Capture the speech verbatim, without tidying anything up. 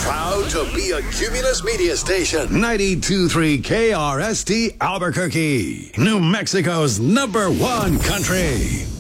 Proud to be a Cumulus Media Station. ninety-two point three K R S T Albuquerque. New Mexico's number one country.